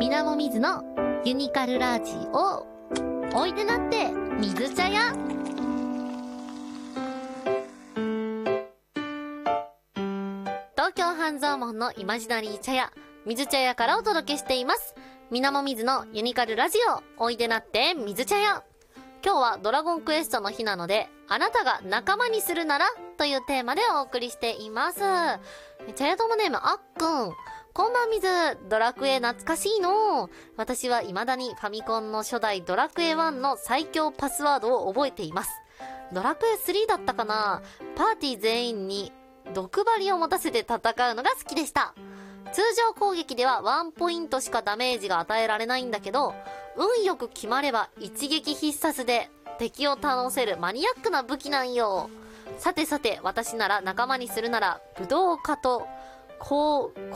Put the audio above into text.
みなもみずのユニカルラジオ。おいでなって水茶屋。東京半蔵門のイマジナリー茶屋、水茶屋からお届けしています。みなもみずのユニカルラジオ。おいでなって水茶屋。今日はドラゴンクエストの日なので、あなたが仲間にするならというテーマでお送りしています。茶屋友ネームあっくん。こんばんみず、ドラクエ懐かしいの。私は未だにファミコンの初代ドラクエ1の最強パスワードを覚えています。ドラクエ3だったかな。パーティー全員に毒針を持たせて戦うのが好きでした。通常攻撃では1ポイントしかダメージが与えられないんだけど、運よく決まれば一撃必殺で敵を倒せるマニアックな武器なんよ。さてさて、私なら仲間にするなら武道家と